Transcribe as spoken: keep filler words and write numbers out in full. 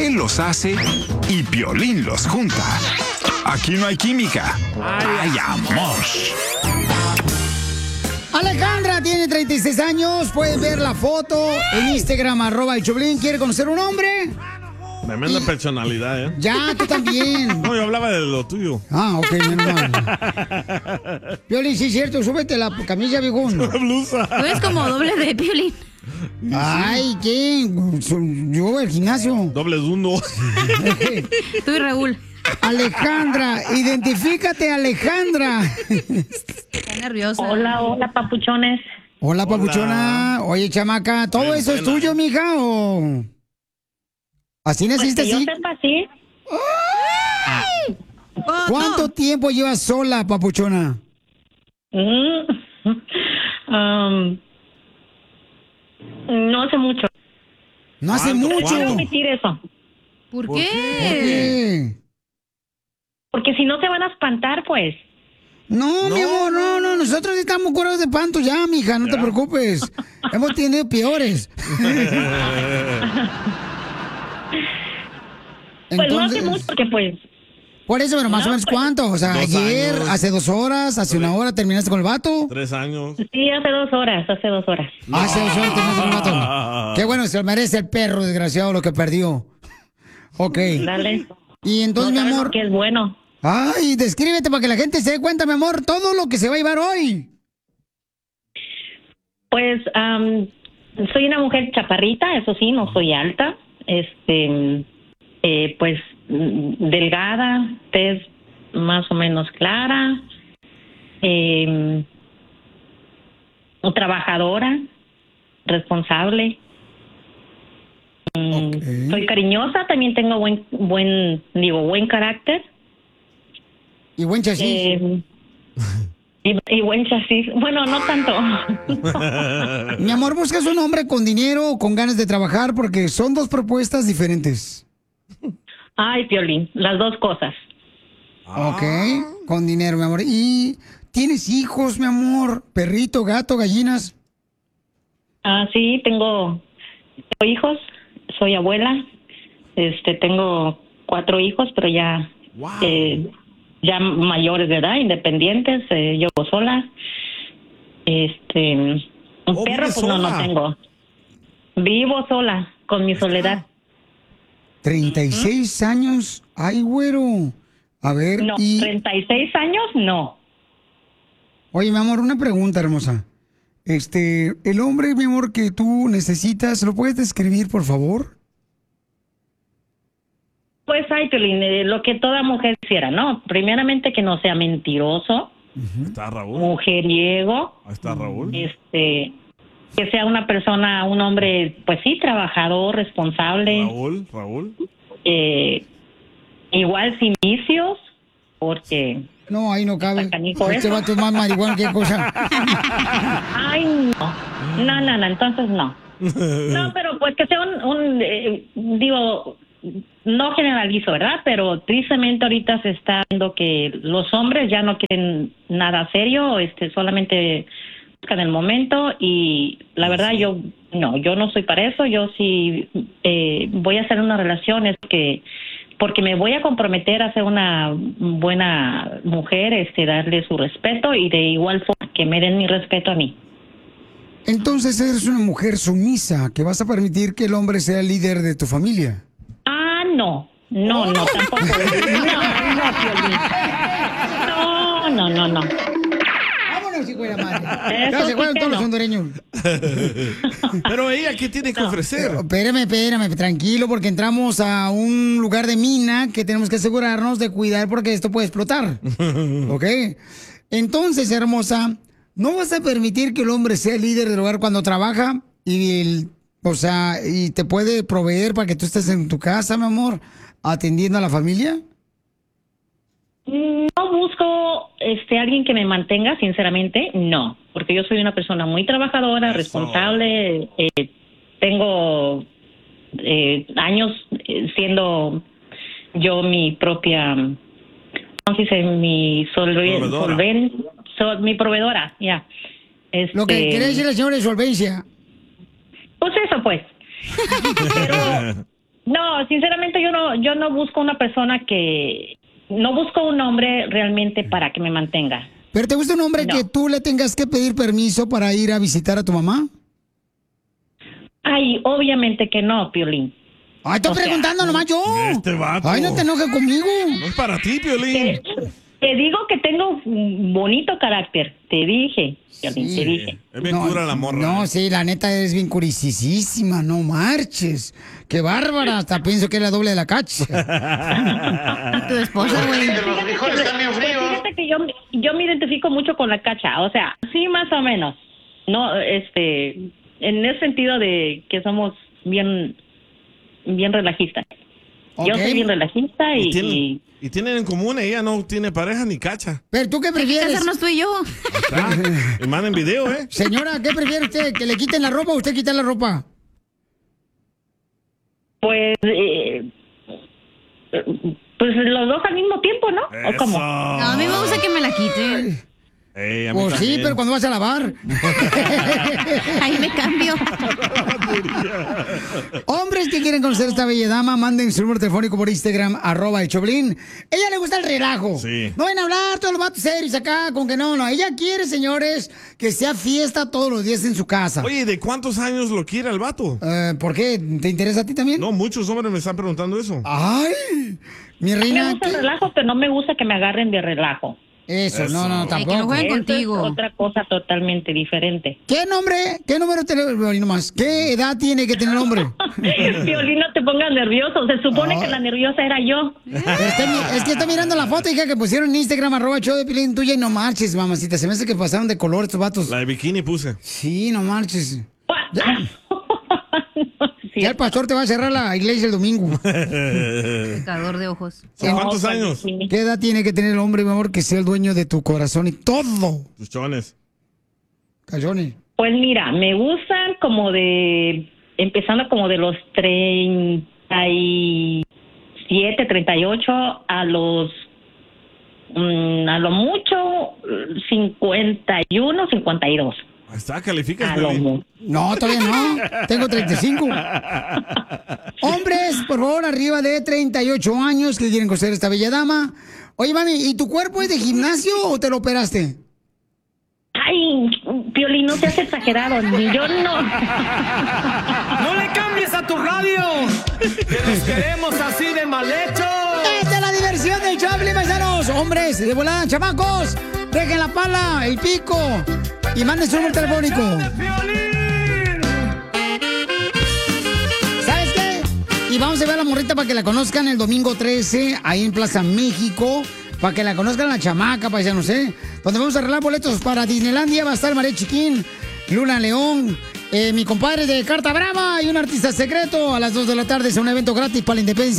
Él los hace y Piolín los junta. Aquí no hay química, hay amor. Alejandra tiene treinta y seis años. Puedes ver la foto en Instagram, arroba el Choplin. ¿Quiere conocer un hombre? Tremenda y... personalidad, ¿eh? Ya, tú también. No, yo hablaba de lo tuyo. Ah, ok, menos mal. Piolín, sí es cierto, súbete la camisa, viejón. La blusa. Tú eres como doble de Piolín. Ay, ¿qué? Yo, el gimnasio. Doble uno. Tú y Raúl. Alejandra, identifícate, Alejandra. Está nerviosa. Hola, hola, papuchones. Hola, papuchona. Hola. Oye, chamaca, ¿todo Bien, eso buena. es tuyo, mija, o...? ¿Así naciste pues así? Yo sepa, sí. ¿Cuánto tiempo llevas sola, papuchona? Mm, um, no hace mucho. No hace mucho. No quiero admitir eso. ¿Por, ¿Por qué? qué? ¿Por qué? Porque si no se van a espantar, pues. No, no, mi amor, no, no, nosotros estamos curados de panto ya, mija, no ¿Ya? te preocupes. Hemos tenido peores. Pues Entonces, no hace mucho, porque pues... Por eso, pero más no, o menos pues, ¿cuánto? O sea, ayer, años. hace dos horas, hace una hora, ¿terminaste con el vato? Tres años. Sí, hace dos horas, hace dos horas. No. Hace dos horas terminaste con el vato. Qué bueno, se lo merece el perro desgraciado lo que perdió. Ok. Dale. Y entonces, no mi amor... que es bueno. Ay, descríbete para que la gente se dé cuenta, mi amor, todo lo que se va a llevar hoy. Pues, um, soy una mujer chaparrita, eso sí, no soy alta. Este... Eh, pues delgada, tez más o menos clara, eh, trabajadora, responsable. Okay. Soy cariñosa, también tengo buen, buen, digo, buen carácter. Y buen chasis. Eh, y, y buen chasis. Bueno, no tanto. Mi amor, buscas un hombre con dinero o con ganas de trabajar porque son dos propuestas diferentes. Ay, Piolín, las dos cosas. Ok, con dinero, mi amor. ¿Y tienes hijos, mi amor? ¿Perrito, gato, gallinas? Ah, sí, tengo, tengo hijos, soy abuela. Este, tengo cuatro hijos, pero ya, wow. eh, ya mayores de edad, independientes. Eh, yo vivo sola. Este, un oh, perro, pues sola. no, no tengo. Vivo sola, con mi soledad. treinta y seis ¿Mm? años. Ay, güero. A ver. No, y... treinta y seis años, no. Oye, mi amor, una pregunta hermosa. Este, el hombre, mi amor, que tú necesitas, ¿lo puedes describir, por favor? Pues, ay, Piolín, lo que toda mujer quisiera, ¿no? Primeramente, que no sea mentiroso. Uh-huh. Está Raúl. Mujeriego. Ahí está Raúl. Este... Que sea una persona, un hombre, pues sí, trabajador, responsable. Raúl, Raúl. Eh, igual sin vicios, porque... No, ahí no cabe. Este vato es más marihuana que cosa. Ay, no. No, no, no, entonces no. No, pero pues que sea un, un eh, digo, no generalizo, ¿verdad? Pero tristemente ahorita se está viendo que los hombres ya no quieren nada serio, este, solamente... en el momento, y la verdad yo no, yo no soy para eso. Yo sí eh, voy a hacer una relación es que porque me voy a comprometer a ser una buena mujer, este, darle su respeto y de igual forma que me den mi respeto a mí. Entonces eres una mujer sumisa, que vas a permitir que el hombre sea el líder de tu familia. Ah, no, no, no, tampoco. No, no, no, no, no, no. Hijo de la madre. Ya se fueron todos los hondureños. Pero ella, ¿qué tiene que ofrecer? Pero, espérame, espérame, tranquilo, porque entramos a un lugar de mina que tenemos que asegurarnos de cuidar porque esto puede explotar. ¿Ok? Entonces, hermosa, ¿no vas a permitir que el hombre sea el líder del hogar cuando trabaja? Y, el, o sea, y te puede proveer para que tú estés en tu casa, mi amor, atendiendo a la familia. No busco este alguien que me mantenga, sinceramente, no, porque yo soy una persona muy trabajadora, Eso. responsable, eh, tengo eh, años siendo yo mi propia, ¿cómo se dice? Mi solven, solven, sol, mi proveedora, ya. Yeah. Este, Lo que quiere decir la señora de solvencia. Pues eso, pues. Pero No, sinceramente yo no, yo no busco una persona que, no busco un hombre realmente para que me mantenga. ¿Pero te gusta un hombre No. que tú le tengas que pedir permiso para ir a visitar a tu mamá? Ay, obviamente que no, Piolín. Ay, estoy O sea, preguntando nomás yo. Este vato. Ay, no te enojes conmigo. No es para ti, Piolín. Te, te digo que tengo un bonito carácter, te dije, Piolín, Sí. te dije. Es bien cura la morra. No, ¿eh? sí, la neta es bien curicisísima, no marches. Qué bárbara, hasta pienso que es la doble de la cacha. Tu esposa, güey. Fíjate que, pues, fíjate que yo, yo me identifico mucho con la Cacha, o sea, sí, más o menos. No, este, en el sentido de que somos bien, bien relajistas. Yo Ok. soy bien relajista y, Y tienen, y- y tienen en común, ella no tiene pareja ni cacha. Pero tú qué Hay que prefieres, casarnos tú y yo. Ah, me mandan video, ¿eh? señora, ¿qué prefiere usted? ¿Que le quiten la ropa o usted quita la ropa? pues, eh, pues los dos al mismo tiempo, ¿no? ¿O cómo? Eso. No, a mí me gusta que me la quiten. Ey, a mí Pues sí, también. pero cuando vas a lavar. Ahí me cambio. Hombres que quieren conocer a esta bella dama, manden su número telefónico por Instagram, arroba el Choplin. Ella le gusta el relajo. Sí. No ven a hablar todos los vatos serios acá, con que no, no. Ella quiere, señores, que sea fiesta todos los días en su casa. Oye, ¿de cuántos años lo quiere el vato? Eh, ¿Por qué? ¿Te interesa a ti también? No, muchos hombres me están preguntando eso. Ay, mi Me reina. gusta el ¿qué? relajo, pero no me gusta que me agarren de relajo. Eso, no, no, Eso. Ay, que no tampoco. jueguen Eso contigo. es otra cosa totalmente diferente. ¿Qué nombre? ¿Qué número de teléfono nomás? ¿Qué edad tiene que tener el hombre? Violín, no te pongas nervioso. Se supone Ay. que la nerviosa era yo. Pero estoy mi- es que estoy mirando la foto, hija, que pusieron en Instagram, arroba show de Pilín tuya y no marches, mamacita. Se me hace que pasaron de color estos vatos. La de bikini puse. Sí, no marches. Sí. Ya el pastor te va a cerrar la iglesia el domingo. Pecador de ojos. ¿Son cuántos No, años? sí. ¿Qué edad tiene que tener el hombre, mi amor, que sea el dueño de tu corazón y todo? Tus chones. Cayones. Pues mira, me gustan como de, empezando como de los treinta y siete, treinta y ocho a los, mm, a lo mucho, cincuenta y uno, cincuenta y dos. Ahí está, calificas, A lo Piolín. mucho. No, todavía no. Tengo treinta y cinco. Hombres, por favor, arriba de treinta y ocho años que quieren conocer a esta bella dama. Oye, mami, ¿y tu cuerpo es de gimnasio o te lo operaste? Ay, Piolín, no seas exagerado. Yo no. ¡No le cambies a tu radio! ¡Que nos queremos así de mal hecho! Esta es la diversión del Choplin, paisanos. Hombres, de volada, chamacos, dejen la pala, el pico y manden su número telefónico. ¿Sabes qué? Y vamos a ver a la morrita para que la conozcan el domingo trece, ahí en Plaza México. Para que la conozcan la chamaca, paisanos, ¿eh? Donde vamos a arreglar boletos para Disneylandia. Va a estar María Chiquín, Luna León, eh, mi compadre de Carta Brava y un artista secreto a las dos de la tarde. Es un evento gratis para la independencia.